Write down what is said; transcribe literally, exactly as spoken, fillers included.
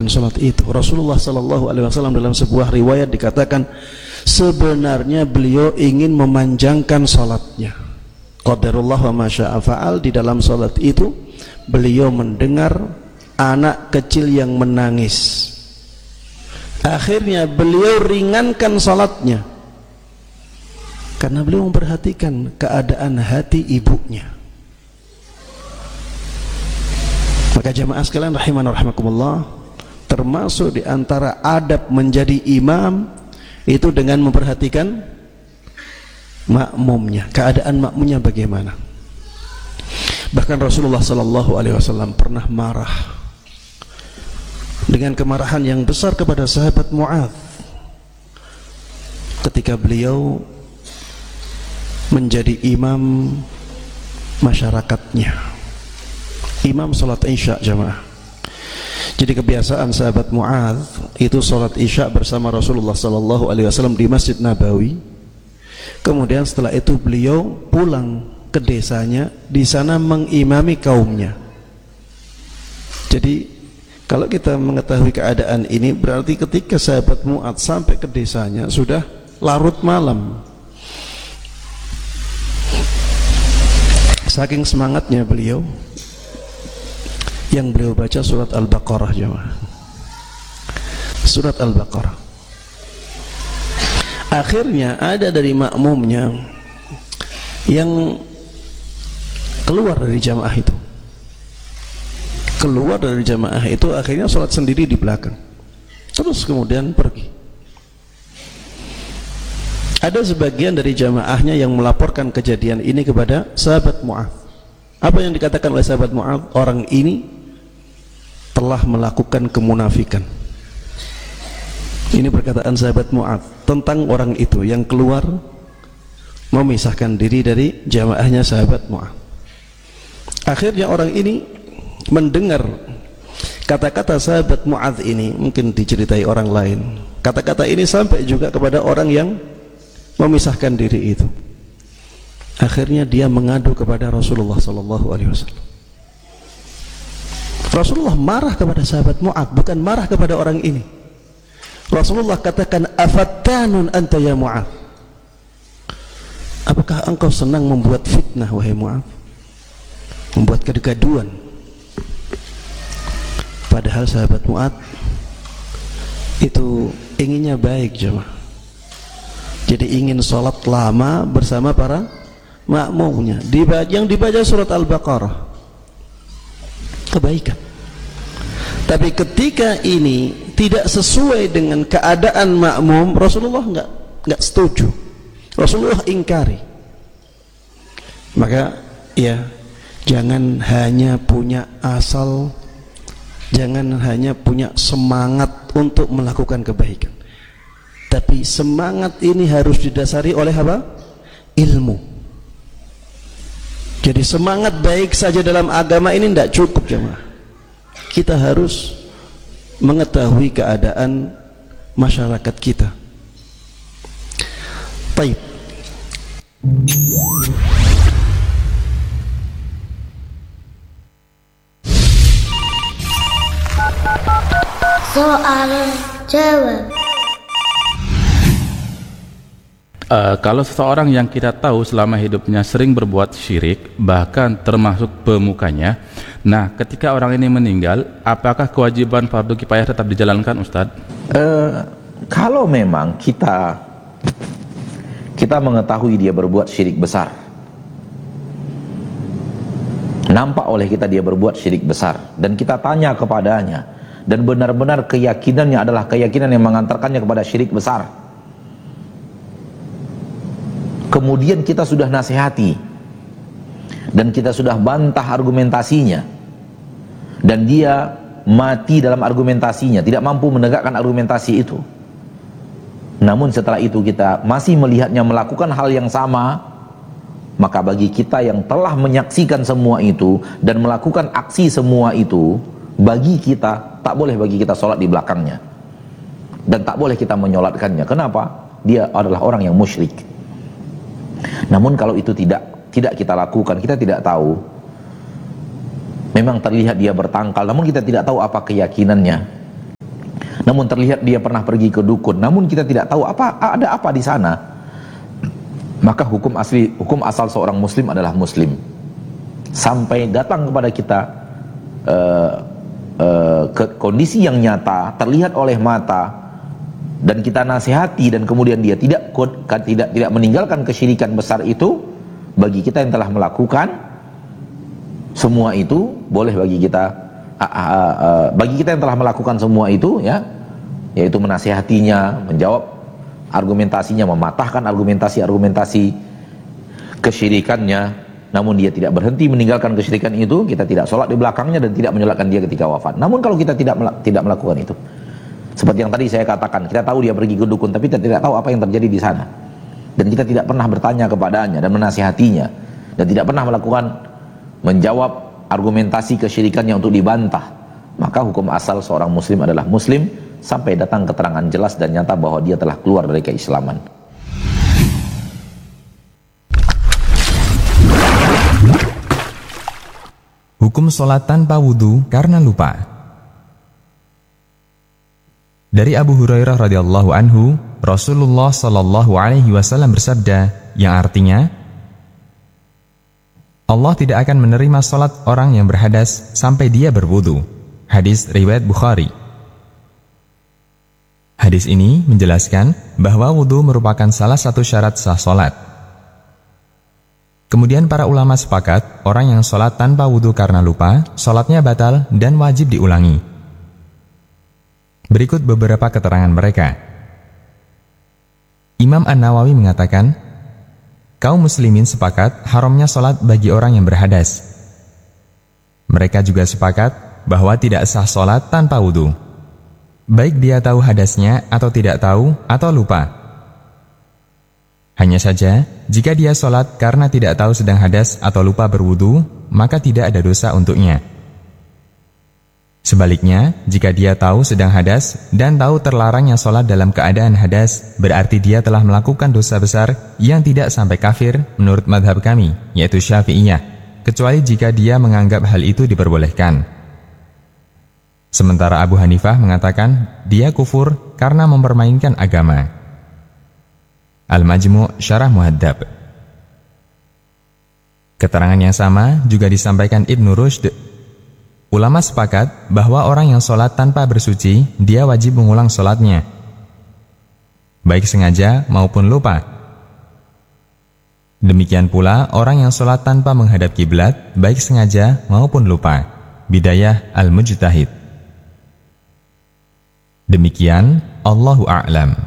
salat itu. Rasulullah sallallahu alaihi wasallam dalam sebuah riwayat dikatakan sebenarnya beliau ingin memanjangkan salatnya. Qadarullah wa ma syaa fa'al. Di dalam salat itu beliau mendengar anak kecil yang menangis. Akhirnya beliau ringankan salatnya karena beliau memperhatikan keadaan hati ibunya. Maka jamaah sekalian rahimana rahimakumullah, termasuk di antara adab menjadi imam itu dengan memperhatikan makmumnya, keadaan makmumnya bagaimana. Bahkan Rasulullah sallallahu alaihi wasallam pernah marah dengan kemarahan yang besar kepada sahabat Mu'adz ketika beliau menjadi imam masyarakatnya, imam salat isya jamaah. Jadi kebiasaan sahabat Mu'adz itu salat isya bersama Rasulullah sallallahu alaihi wasallam di Masjid Nabawi. Kemudian setelah itu beliau pulang ke desanya, di sana mengimami kaumnya. Jadi kalau kita mengetahui keadaan ini, berarti ketika sahabat Mu'adz sampai ke desanya sudah larut malam. Saking semangatnya beliau, yang beliau baca surat Al-Baqarah jemaah. Surat Al-Baqarah. Akhirnya ada dari makmumnya yang keluar dari jamaah itu. Keluar dari jamaah itu, akhirnya sholat sendiri di belakang. Terus kemudian pergi. Ada sebagian dari jamaahnya yang melaporkan kejadian ini kepada sahabat Mu'adz. Apa yang dikatakan oleh sahabat Mu'adz? Orang ini telah melakukan kemunafikan. Ini perkataan sahabat Mu'adz tentang orang itu yang keluar memisahkan diri dari jamaahnya sahabat Mu'adz. Akhirnya orang ini mendengar kata-kata sahabat Mu'adz ini, mungkin diceritai orang lain. Kata-kata ini sampai juga kepada orang yang memisahkan diri itu. Akhirnya dia mengadu kepada Rasulullah sallallahu alaihi wasallam. Rasulullah marah kepada sahabat Mu'adz, bukan marah kepada orang ini. Rasulullah katakan, afattanun anta ya Mu'adz, apakah engkau senang membuat fitnah wahai Mu'adz, membuat kegaduhan? Padahal sahabat Mu'adz itu inginnya baik jemaah. Jadi ingin sholat lama bersama para makmumnya. Yang dibaca surat Al-Baqarah, kebaikan. Tapi ketika ini tidak sesuai dengan keadaan makmum, Rasulullah enggak enggak setuju. Rasulullah ingkari. Maka ya, jangan hanya punya asal, jangan hanya punya semangat untuk melakukan kebaikan, tapi semangat ini harus didasari oleh apa? Ilmu. Jadi semangat baik saja dalam agama ini tidak cukup jemaah. Kita harus mengetahui keadaan masyarakat kita. Baik. Soal jawab. Uh, kalau seseorang yang kita tahu selama hidupnya sering berbuat syirik, bahkan termasuk pemukanya, nah ketika orang ini meninggal, apakah kewajiban fardu kifayah tetap dijalankan, Ustadz? Uh, kalau memang kita kita mengetahui dia berbuat syirik besar, nampak oleh kita dia berbuat syirik besar, dan kita tanya kepadanya, dan benar-benar keyakinannya adalah keyakinan yang mengantarkannya kepada syirik besar, kemudian kita sudah nasihati dan kita sudah bantah argumentasinya, dan dia mati dalam argumentasinya, tidak mampu menegakkan argumentasi itu, namun setelah itu kita masih melihatnya melakukan hal yang sama, maka bagi kita yang telah menyaksikan semua itu dan melakukan aksi semua itu, bagi kita tak boleh bagi kita sholat di belakangnya, dan tak boleh kita menyolatkannya. Kenapa? Dia adalah orang yang musyrik. Namun kalau itu tidak tidak kita lakukan, kita tidak tahu, memang terlihat dia bertangkal, namun kita tidak tahu apa keyakinannya, namun terlihat dia pernah pergi ke dukun, namun kita tidak tahu apa ada apa di sana, maka hukum asli, hukum asal seorang muslim adalah muslim sampai datang kepada kita uh, uh, ke kondisi yang nyata, terlihat oleh mata, dan kita nasihati, dan kemudian dia tidak tidak tidak meninggalkan kesyirikan besar itu. Bagi kita yang telah melakukan semua itu, boleh bagi kita Uh, uh, uh, bagi kita yang telah melakukan semua itu, ya, yaitu menasihatinya, menjawab argumentasinya, mematahkan argumentasi-argumentasi kesyirikannya, namun dia tidak berhenti meninggalkan kesyirikan itu, kita tidak sholat di belakangnya dan tidak menyolatkan dia ketika wafat. Namun kalau kita tidak tidak melakukan itu, seperti yang tadi saya katakan, kita tahu dia pergi ke dukun, tapi kita tidak tahu apa yang terjadi di sana, dan kita tidak pernah bertanya kepadanya dan menasihatinya, dan tidak pernah melakukan menjawab argumentasi kesyirikannya untuk dibantah, maka hukum asal seorang muslim adalah muslim sampai datang keterangan jelas dan nyata bahwa dia telah keluar dari keislaman. Hukum sholat tanpa wudu karena lupa. Dari Abu Hurairah radhiyallahu anhu, Rasulullah shallallahu alaihi wasallam bersabda, yang artinya, Allah tidak akan menerima salat orang yang berhadas sampai dia berwudu. Hadis riwayat Bukhari. Hadis ini menjelaskan bahwa wudu merupakan salah satu syarat sah salat. Kemudian para ulama sepakat, orang yang salat tanpa wudu karena lupa, salatnya batal dan wajib diulangi. Berikut beberapa keterangan mereka. Imam An-Nawawi mengatakan, kaum muslimin sepakat haramnya sholat bagi orang yang berhadas. Mereka juga sepakat bahwa tidak sah sholat tanpa wudu, baik dia tahu hadasnya atau tidak tahu atau lupa. Hanya saja, jika dia sholat karena tidak tahu sedang hadas atau lupa berwudu, maka tidak ada dosa untuknya. Sebaliknya, jika dia tahu sedang hadas dan tahu terlarangnya sholat dalam keadaan hadas, berarti dia telah melakukan dosa besar yang tidak sampai kafir menurut madhab kami, yaitu Syafi'iyah, kecuali jika dia menganggap hal itu diperbolehkan. Sementara Abu Hanifah mengatakan dia kufur karena mempermainkan agama. Al-Majmu' Syarah Muhaddab. Keterangan yang sama juga disampaikan Ibnu Rushd. Ulama sepakat bahwa orang yang sholat tanpa bersuci, dia wajib mengulang sholatnya, baik sengaja maupun lupa. Demikian pula orang yang sholat tanpa menghadap kiblat, baik sengaja maupun lupa. Bidayah Al-Mujtahid. Demikian, Allahu a'lam.